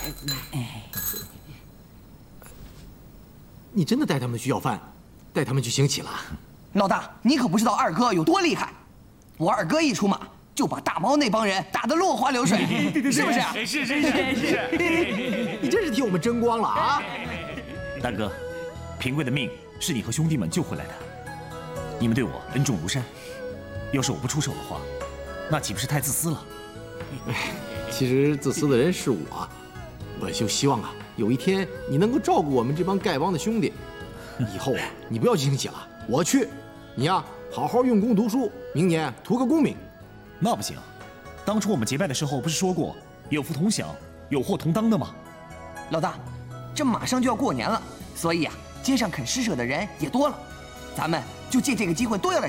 你真的带他们去要饭，带他们去行乞了？ 老大，你可不知道二哥有多厉害。我二哥一出马，就把大毛那帮人打得落花流水，是不是啊？ 是。 你真是替我们争光了啊！ 大哥，平贵的命是你和兄弟们救回来的，你们对我恩重如山。要是我不出手的话，那岂不是太自私了？ 其实自私的人是我，我就希望啊，有一天你能够照顾我们这帮丐帮的兄弟。以后啊，你不要去行乞了，我去。你呀，好好用功读书，明年图个功名。 那不行，当初我们结拜的时候不是说过有福同享，有祸同当的吗？ 老大，这马上就要过年了，所以啊，街上肯施舍的人也多了，咱们就借这个机会多要点